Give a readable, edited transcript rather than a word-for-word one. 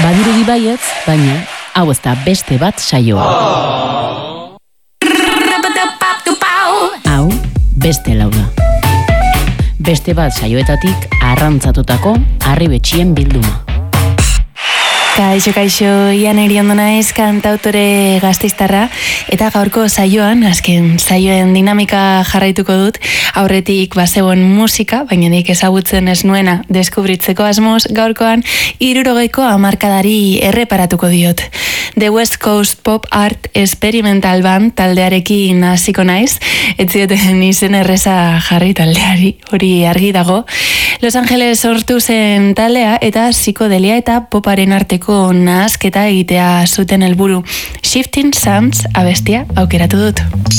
Badirudi baietz, baina hau ez da beste bat saioa. Hau beste lau da. Beste bat saioetatik arrantzatutako harribetxien bilduma. Kaixo, Ian Eriondo naiz, kantautore gasteiztarra, eta gaurko saioan, azken saioen dinamika jarraituko dut, aurretik bazegoen musika, baina nik ezagutzen ez nuena deskubritzeko asmoz, gaurkoan 60ko hamarkadari erreparatuko diot. The West Coast Pop Art Experimental Band taldearekin hasiko naiz, ez zioten izen erreza jarri taldeari, hori argi dago. Los Angeles sortu zen taldea eta psikodelia eta poparen arteko nahasketa egitea zuten helburu. Shifting Sands abestia aukeratu dut.